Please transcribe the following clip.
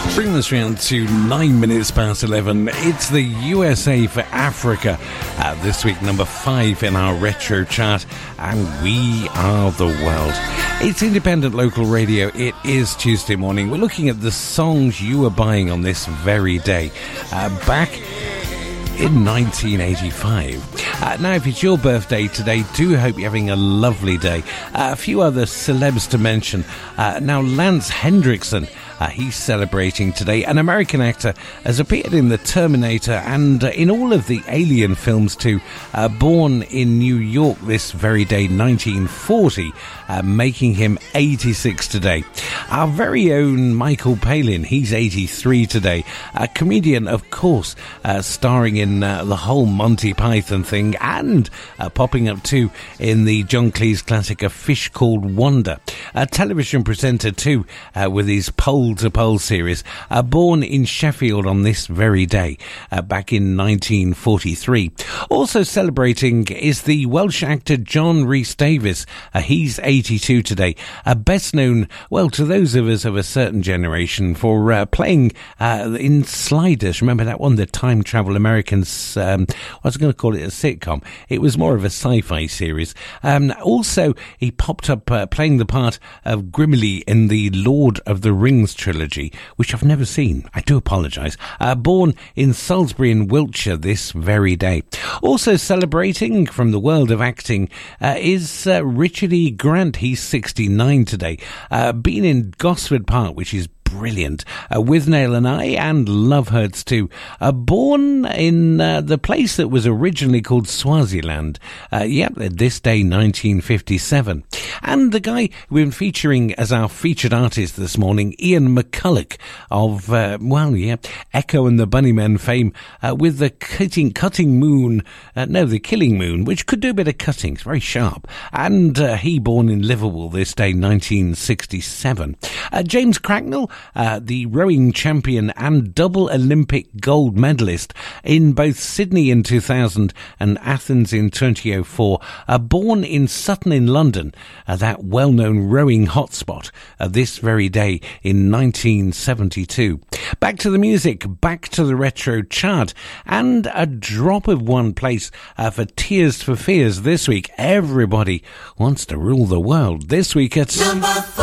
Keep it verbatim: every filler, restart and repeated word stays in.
Bringing us round to nine minutes past eleven. It's the U S A for Africa. Uh, this week, number five in our retro chart, and we are the world. It's independent local radio. It is Tuesday morning. We're looking at the songs you were buying on this very day. Uh, back in nineteen eighty-five. Uh, now, if it's your birthday today, do hope you're having a lovely day. Uh, a few other celebs to mention. Uh, now, Lance Hendrickson. Uh, he's celebrating today. An American actor, has appeared in The Terminator and uh, in all of the Alien films too. Uh, born in New York this very day, nineteen forty, uh, making him eighty-six today. Our very own Michael Palin, he's eighty-three today. A comedian, of course, uh, starring in uh, the whole Monty Python thing and uh, popping up too in the John Cleese classic A Fish Called Wanda. A television presenter too, uh, with his Pole to Pole series, uh, born in Sheffield on this very day, uh, back in nineteen forty-three. Also celebrating is the Welsh actor John Rhys-Davies. Uh, he's eighty-two today. Uh, best known, well, to those of us of a certain generation for uh, playing uh, in Sliders. Remember that one, the Time Travel Americans? Um, I was going to call it a sitcom. It was more of a sci-fi series. Um, also, he popped up uh, playing the part of Grimly in the Lord of the Rings trilogy, which I've never seen. I do apologise. Uh, born in Salisbury in Wiltshire this very day. Also celebrating from the world of acting uh, is uh, Richard E. Grant. He's sixty-nine today. Uh, been in Gosford Park, which is brilliant, uh, with Nail and I and Love Hurts too. Uh, born in uh, the place that was originally called Swaziland. Uh, yep, this day, nineteen fifty-seven. And the guy we've been featuring as our featured artist this morning, Ian McCulloch of, uh, well, yeah, Echo and the Bunnymen fame, uh, with the cutting, cutting moon, uh, no, the killing moon, which could do a bit of cutting. It's very sharp. And uh, he born in Liverpool this day, nineteen sixty-seven. Uh, James Cracknell, Uh, the rowing champion and double Olympic gold medalist in both Sydney in two thousand and Athens in twenty oh four, uh, born in Sutton in London, uh, that well-known rowing hotspot, uh, this very day in nineteen seventy-two. Back to the music, back to the retro chart, and a drop of one place uh, for Tears for Fears this week. Everybody wants to rule the world this week at number four.